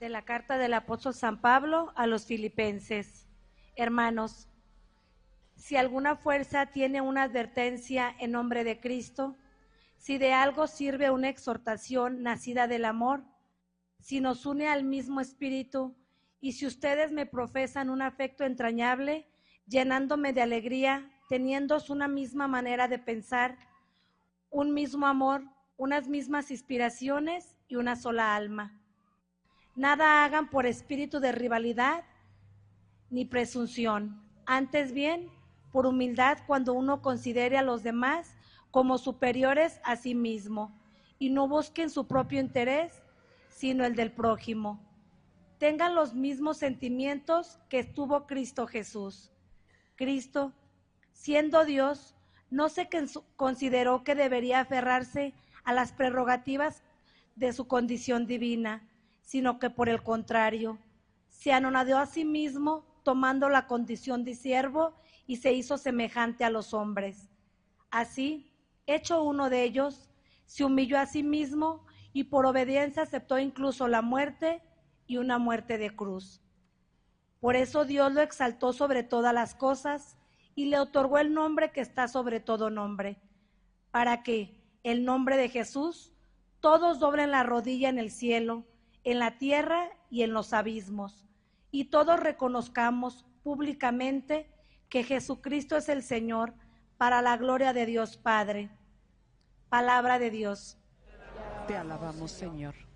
De la carta del apóstol San Pablo a los filipenses. Hermanos, si alguna fuerza tiene una advertencia en nombre de Cristo, si de algo sirve una exhortación nacida del amor, si nos une al mismo espíritu, y si ustedes me profesan un afecto entrañable, llenándome de alegría, teniendo una misma manera de pensar, un mismo amor, unas mismas inspiraciones y una sola alma. Nada hagan por espíritu de rivalidad ni presunción, antes bien, por humildad cuando uno considere a los demás como superiores a sí mismo, y no busquen su propio interés, sino el del prójimo. Tengan los mismos sentimientos que tuvo Cristo Jesús. Cristo, siendo Dios, no se consideró que debería aferrarse a las prerrogativas de su condición divina, sino que por el contrario, se anonadó a sí mismo tomando la condición de siervo y se hizo semejante a los hombres. Así, hecho uno de ellos, se humilló a sí mismo y por obediencia aceptó incluso la muerte y una muerte de cruz. Por eso Dios lo exaltó sobre todas las cosas y le otorgó el nombre que está sobre todo nombre, para que el nombre de Jesús todos doblen la rodilla en el cielo, en la tierra y en los abismos, y todos reconozcamos públicamente que Jesucristo es el Señor, para la gloria de Dios Padre. Palabra de Dios. Te alabamos, Señor.